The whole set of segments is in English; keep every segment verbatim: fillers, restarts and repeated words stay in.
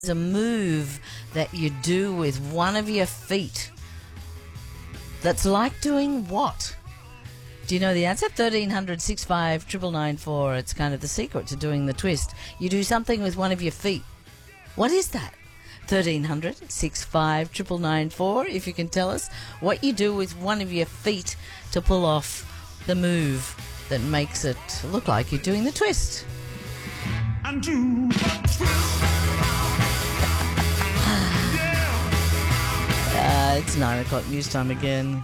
a move that you do with one of your feet that's like doing what? Do you know the answer? thirteen hundred, six five, nine nine nine four. It's kind of the secret to doing the twist. You do something with one of your feet. What is that? thirteen hundred, six five, nine nine nine four. If you can tell us what you do with one of your feet to pull off the move that makes it look like you're doing the twist. And do the twist. Uh, it's nine o'clock news time again.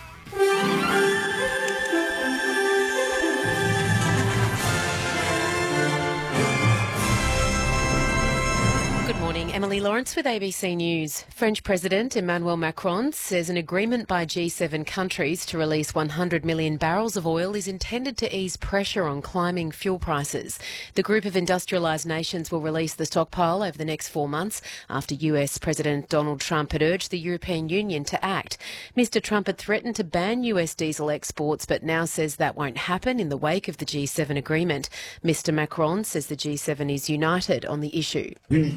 Good morning, Emily Lawrence with A B C News. French President Emmanuel Macron says an agreement by G seven countries to release one hundred million barrels of oil is intended to ease pressure on climbing fuel prices. The group of industrialised nations will release the stockpile over the next four months after U S President Donald Trump had urged the European Union to act. Mister Trump had threatened to ban U S diesel exports, but now says that won't happen in the wake of the G seven agreement. Mister Macron says the G seven is united on the issue.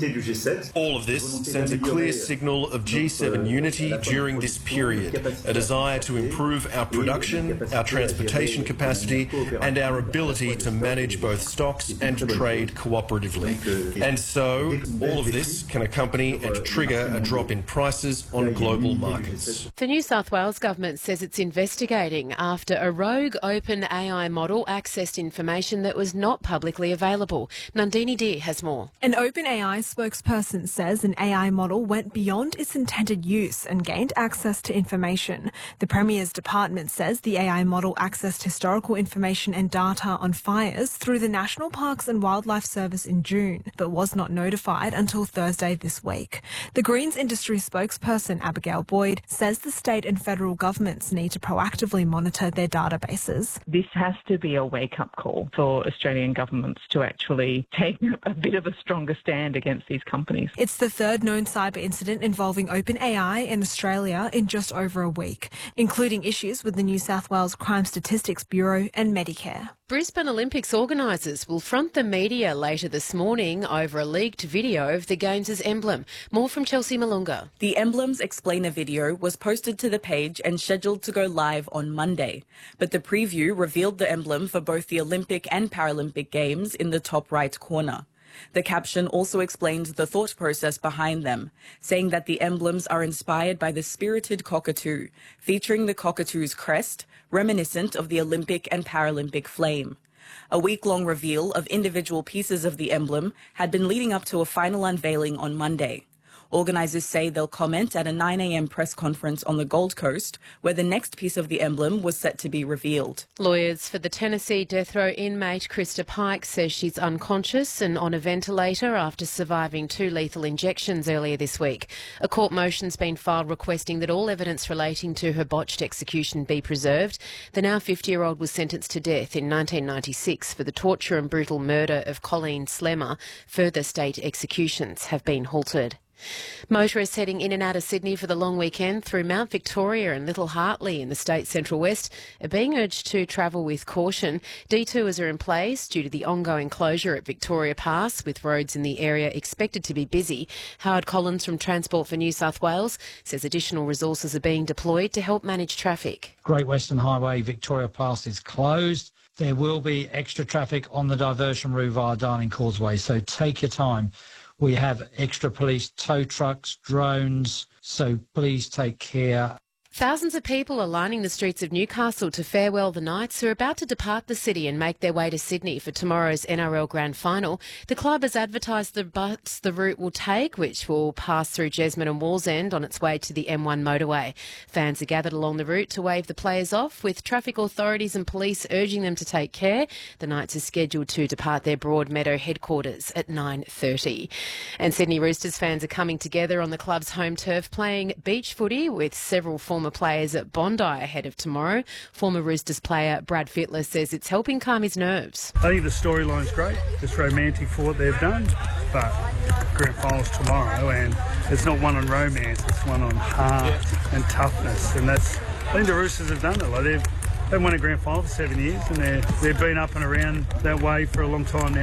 All of this sends a clear signal of G seven unity during this period, a desire to improve our production, our transportation capacity and our ability to manage both stocks and trade cooperatively. And so, all of this can accompany and trigger a drop in prices on global markets. The New South Wales government says it's investigating after a rogue open A I model accessed information that was not publicly available. Nandini Deer has more. An OpenAI spokesperson says an A I model went beyond its intended use and gained access to information. The Premier's department says the A I model accessed historical information and data on fires through the National Parks and Wildlife Service in June, but was not notified until Thursday this week. The Greens industry spokesperson Abigail Boyd says the state and federal governments need to proactively monitor their databases. This has to be a wake-up call for Australian governments to actually take a bit of a stronger stand against these companies. It's the third known cyber incident involving OpenAI in Australia in just over a week, including issues with the New South Wales Crime Statistics Bureau and Medicare. Brisbane Olympics organisers will front the media later this morning over a leaked video of the Games' emblem. More from Chelsea Malunga. The emblem's explainer video was posted to the page and scheduled to go live on Monday, but the preview revealed the emblem for both the Olympic and Paralympic Games in the top right corner. The caption also explains the thought process behind them, saying that the emblems are inspired by the spirited cockatoo, featuring the cockatoo's crest, reminiscent of the Olympic and Paralympic flame. A week-long reveal of individual pieces of the emblem had been leading up to a final unveiling on Monday. Organisers say they'll comment at a nine a m press conference on the Gold Coast, where the next piece of the emblem was set to be revealed. Lawyers for the Tennessee death row inmate Krista Pike says she's unconscious and on a ventilator after surviving two lethal injections earlier this week. A court motion's been filed requesting that all evidence relating to her botched execution be preserved. The now fifty-year-old was sentenced to death in nineteen ninety-six for the torture and brutal murder of Colleen Slemmer. Further state executions have been halted. Motorists heading in and out of Sydney for the long weekend through Mount Victoria and Little Hartley in the state's central west are being urged to travel with caution. Detours are in place due to the ongoing closure at Victoria Pass, with roads in the area expected to be busy. Howard Collins from Transport for New South Wales says additional resources are being deployed to help manage traffic. Great Western Highway Victoria Pass is closed. There will be extra traffic on the diversion route via Darling Causeway, so take your time. We have extra police tow trucks, drones, so please take care. Thousands of people are lining the streets of Newcastle to farewell the Knights, who are about to depart the city and make their way to Sydney for tomorrow's N R L Grand Final. The club has advertised the bus the route will take, which will pass through Jesmond and Wallsend on its way to the M one motorway. Fans are gathered along the route to wave the players off, with traffic authorities and police urging them to take care. The Knights are scheduled to depart their Broadmeadow headquarters at nine thirty. And Sydney Roosters fans are coming together on the club's home turf playing beach footy with several former Former players at Bondi ahead of tomorrow. Former Roosters player Brad Fittler says it's helping calm his nerves. I think the storyline's great. It's romantic for what they've done, but grand finals tomorrow, and it's not one on romance, it's one on heart and toughness, and that's, I think the Roosters have done it. Like they've they've won a grand final for seven years, and they're they've been up and around that way for a long time now.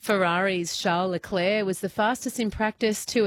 Ferrari's Charles Leclerc was the fastest in practice to